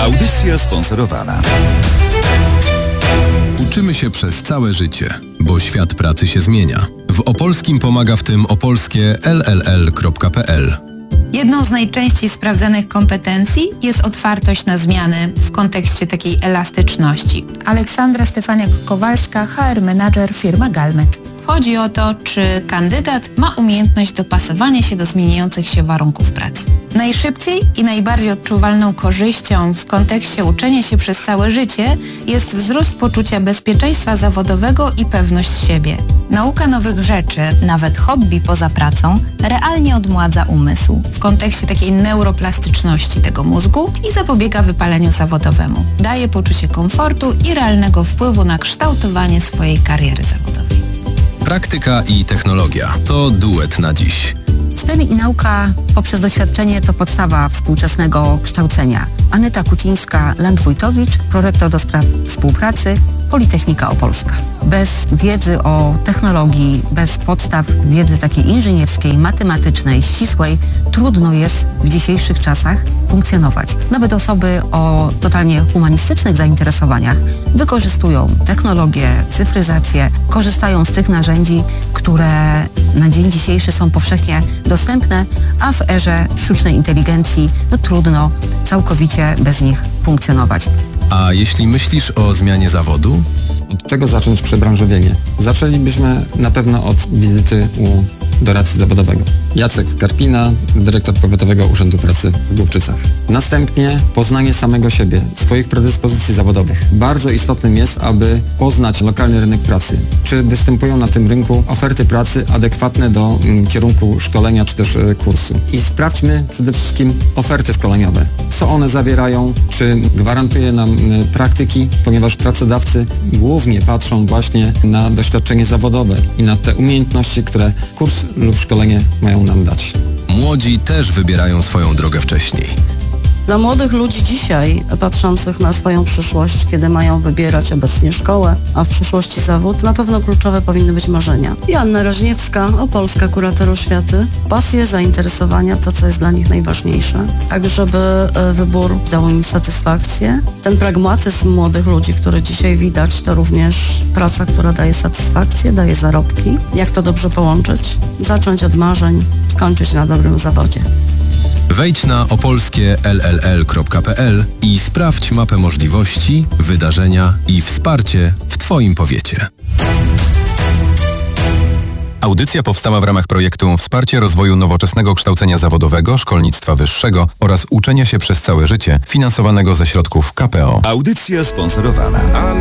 Audycja sponsorowana. Uczymy się przez całe życie, bo świat pracy się zmienia. W Opolskim pomaga w tym opolskie LLL.pl. Jedną z najczęściej sprawdzanych kompetencji jest otwartość na zmiany w kontekście takiej elastyczności. Aleksandra Stefaniak-Kowalska, HR Manager firma Galmet. Chodzi o to, czy kandydat ma umiejętność dopasowania się do zmieniających się warunków pracy. Najszybciej i najbardziej odczuwalną korzyścią w kontekście uczenia się przez całe życie jest wzrost poczucia bezpieczeństwa zawodowego i pewność siebie. Nauka nowych rzeczy, nawet hobby poza pracą, realnie odmładza umysł w kontekście takiej neuroplastyczności tego mózgu i zapobiega wypaleniu zawodowemu. Daje poczucie komfortu i realnego wpływu na kształtowanie swojej kariery zawodowej. Praktyka i technologia to duet na dziś. STEM i nauka poprzez doświadczenie to podstawa współczesnego kształcenia. Aneta Kucińska-Landwójtowicz, prorektor do spraw współpracy, Politechnika Opolska. Bez wiedzy o technologii, bez podstaw wiedzy takiej inżynierskiej, matematycznej, ścisłej, trudno jest w dzisiejszych czasach funkcjonować. Nawet osoby o totalnie humanistycznych zainteresowaniach wykorzystują technologię, cyfryzację, korzystają z tych narzędzi, które na dzień dzisiejszy są powszechnie dostępne, a w erze sztucznej inteligencji trudno całkowicie bez nich funkcjonować. A jeśli myślisz o zmianie zawodu? Od czego zacząć przebranżowienie? Zaczęlibyśmy na pewno od wizyty u doradcy zawodowego. Jacek Karpina, dyrektor Powiatowego Urzędu Pracy w Głubczycach. Następnie poznanie samego siebie, swoich predyspozycji zawodowych. Bardzo istotnym jest, aby poznać lokalny rynek pracy. Czy występują na tym rynku oferty pracy adekwatne do kierunku szkolenia czy też kursu. I sprawdźmy przede wszystkim oferty szkoleniowe. Co one zawierają, czy gwarantuje nam praktyki, ponieważ pracodawcy głównie patrzą właśnie na doświadczenie zawodowe i na te umiejętności, które kurs lub szkolenie mają nam dać. Młodzi też wybierają swoją drogę wcześniej. Dla młodych ludzi dzisiaj, patrzących na swoją przyszłość, kiedy mają wybierać obecnie szkołę, a w przyszłości zawód, na pewno kluczowe powinny być marzenia. Joanna Raźniewska, opolska kurator oświaty, pasje, zainteresowania, to co jest dla nich najważniejsze. Tak, żeby wybór dał im satysfakcję. Ten pragmatyzm młodych ludzi, który dzisiaj widać, to również praca, która daje satysfakcję, daje zarobki. Jak to dobrze połączyć? Zacząć od marzeń, skończyć na dobrym zawodzie. Wejdź na opolskie LLL.pl i sprawdź mapę możliwości, wydarzenia i wsparcie w Twoim powiecie. Audycja powstała w ramach projektu Wsparcie rozwoju nowoczesnego kształcenia zawodowego, szkolnictwa wyższego oraz uczenia się przez całe życie, finansowanego ze środków KPO. Audycja sponsorowana.